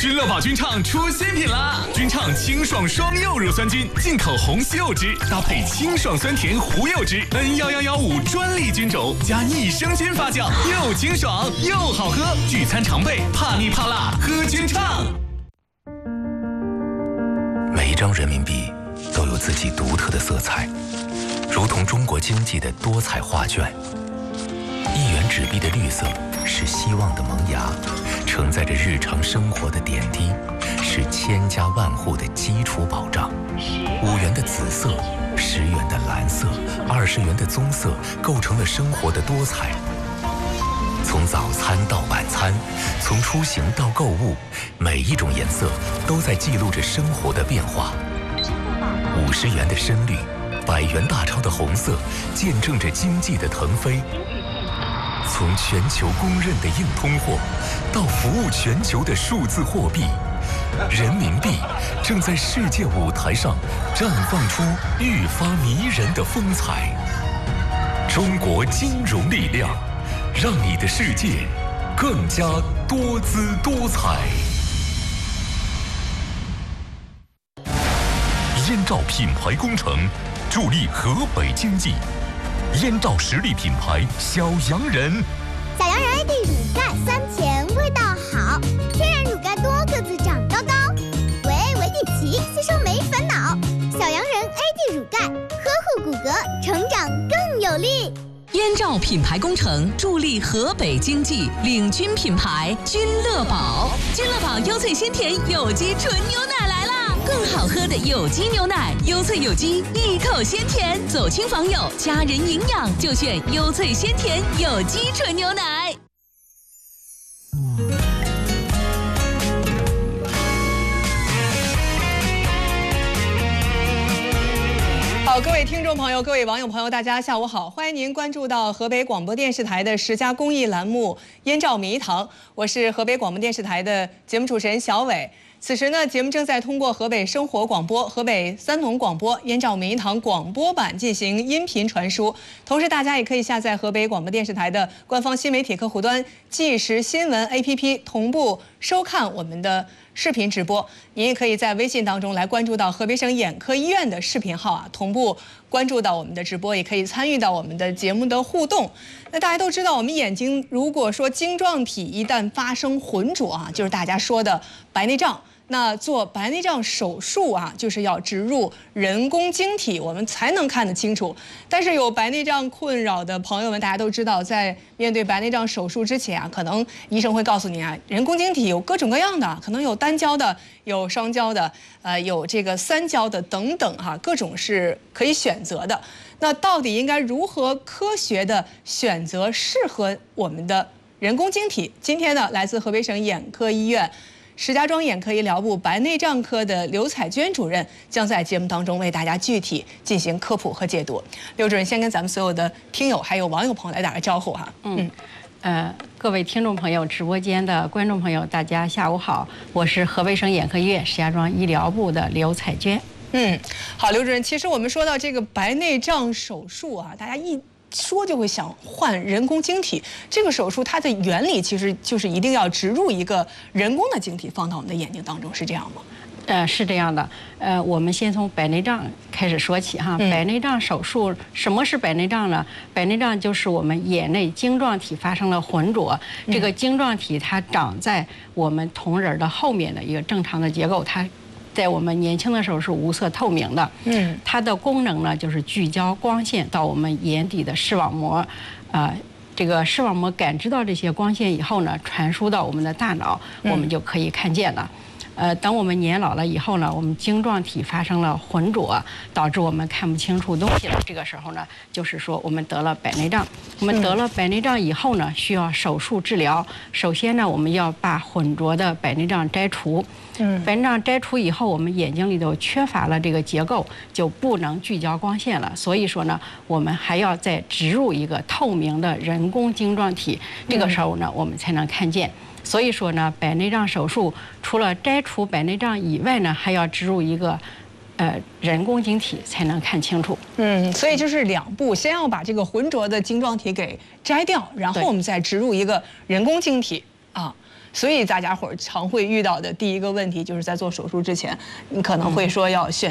君乐宝菌畅出新品啦！菌畅清爽双柚乳酸菌，进口红西柚汁，搭配清爽酸甜胡柚汁，N11115专利菌种，加益生菌发酵，又清爽又好喝。聚餐常备，怕腻怕辣，喝菌畅。 每一张人民币都有自己独特的色彩，如同中国经济的多彩画卷。1元纸币的绿色是希望的萌芽，承载着日常生活的点滴，是千家万户的基础保障。5元的紫色，10元的蓝色，20元的棕色，构成了生活的多彩。从早餐到晚餐，从出行到购物，每一种颜色都在记录着生活的变化。50元的深绿，100元大钞的红色，见证着经济的腾飞。从全球公认的硬通货，到服务全球的数字货币，人民币正在世界舞台上绽放出愈发迷人的风采。中国金融力量，让你的世界更加多姿多彩。燕赵品牌工程助力河北经济。燕赵实力品牌小洋人， 小洋人 AD 乳钙酸甜味道好，天然乳钙多，个子长高高，维底奇吸收没烦恼。小洋人 AD 乳钙呵护骨骼，成长更有力。 燕赵品牌工程助力河北经济，领军品牌君乐宝。君乐宝优萃鲜甜有机纯牛奶来啦！更好喝的有机牛奶，优萃有机，一口鲜甜，走亲访友，家人营养就选优萃鲜甜有机纯牛奶。 好，各位听众朋友，各位网友朋友，大家下午好，欢迎您关注到河北广播电视台的10佳公益栏目《燕赵米一堂》，我是河北广播电视台的节目主持人小伟。此时呢，节目正在通过河北生活广播、河北三农广播、燕赵米一堂广播版进行音频传输。同时，大家也可以下载河北广播电视台的官方新媒体客户端即时新闻 APP， 同步收看我们的视频直播。您也可以在微信当中来关注到河北省眼科医院的视频号同步关注到我们的直播，也可以参与到我们的节目的互动。那大家都知道，我们眼睛如果说晶状体一旦发生浑浊就是大家说的白内障。那做白内障手术就是要植入人工晶体，我们才能看得清楚。但是有白内障困扰的朋友们，大家都知道，在面对白内障手术之前可能医生会告诉你人工晶体有各种各样的，可能有单焦的，有双焦的，有这个3焦的等等各种是可以选择的。那到底应该如何科学的选择适合我们的人工晶体？今天呢，来自河北省眼科医院石家庄眼科医疗部白内障科的刘彩娟主任将在节目当中为大家具体进行科普和解读。刘主任先跟咱们所有的听友还有网友朋友来打个招呼各位听众朋友，直播间的观众朋友，大家下午好，我是河北省眼科医院石家庄医疗部的刘彩娟。 好，刘主任，其实我们说到这个白内障手术大家一说就会想换人工晶体。这个手术它的原理其实就是一定要植入一个人工的晶体放到我们的眼睛当中，是这样吗？ 是这样的。我们先从白内障开始说起白内障手术，什么是白内障呢？白内障就是我们眼内晶状体发生了浑浊，这个晶状体它长在我们瞳仁的后面的一个正常的结构，它在我们年轻的时候是无色透明的。它的功能呢就是聚焦光线到我们眼底的视网膜，这个视网膜感知到这些光线以后呢，传输到我们的大脑，我们就可以看见了。等我们年老了以后呢，我们晶状体发生了浑浊，导致我们看不清楚东西了。这个时候呢，就是说我们得了白内障。我们得了白内障以后呢，需要手术治疗。首先呢，我们要把浑浊的白内障摘除。白内障摘除以后，我们眼睛里头缺乏了这个结构，就不能聚焦光线了。所以说呢，我们还要再植入一个透明的人工晶状体。这个时候呢，我们才能看见。所以说呢，白内障手术除了摘除白内障以外呢，还要植入一个人工晶体才能看清楚。 所以就是2步，先要把这个浑浊的晶状体给摘掉，然后我们再植入一个人工晶体所以大家伙儿常会遇到的第一个问题就是在做手术之前，你可能会说要选